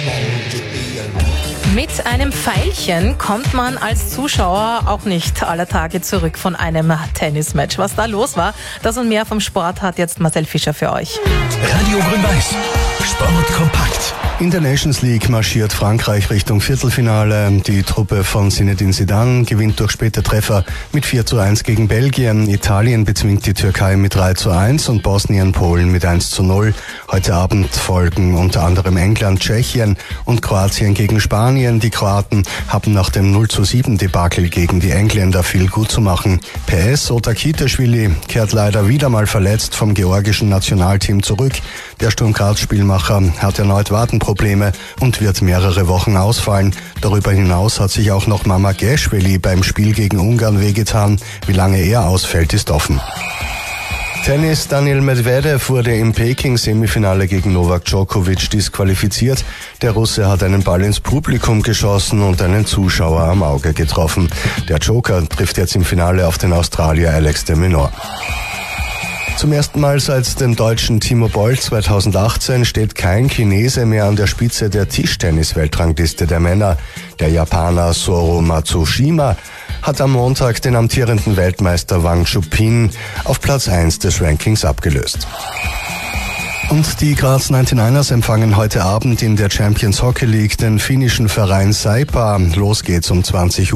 Mit einem Pfeilchen kommt man als Zuschauer auch nicht aller Tage zurück von einem Tennismatch. Was da los war, das und mehr vom Sport hat jetzt Marcel Fischer für euch. Radio Grün-Weiß. Sport kompakt. In der Nations League marschiert Frankreich Richtung Viertelfinale. Die Truppe von Zinedine Zidane gewinnt durch späte Treffer mit 4:1 gegen Belgien. Italien bezwingt die Türkei mit 3:1 und Bosnien Polen mit 1:0. Heute Abend folgen unter anderem England, Tschechien und Kroatien gegen Spanien. Die Kroaten haben nach dem 0:7 Debakel gegen die Engländer viel gut zu machen. PS Otakiteschwili kehrt leider wieder mal verletzt vom georgischen Nationalteam zurück. Der Sturm Graz-Spielmacher hat erneut Wadenprobleme und wird mehrere Wochen ausfallen. Darüber hinaus hat sich auch noch Mamardashvili beim Spiel gegen Ungarn wehgetan. Wie lange er ausfällt, ist offen. Tennis: Daniil Medvedev wurde im Peking-Semifinale gegen Novak Djokovic disqualifiziert. Der Russe hat einen Ball ins Publikum geschossen und einen Zuschauer am Auge getroffen. Der Joker trifft jetzt im Finale auf den Australier Alex de Minaur. Zum ersten Mal seit dem deutschen Timo Boll 2018 steht kein Chinese mehr an der Spitze der Tischtennis-Weltrangliste der Männer. Der Japaner Soro Matsushima hat am Montag den amtierenden Weltmeister Wang Chupin auf Platz 1 des Rankings abgelöst. Und die Graz 99ers empfangen heute Abend in der Champions Hockey League den finnischen Verein Saipa. Los geht's um 20 Uhr.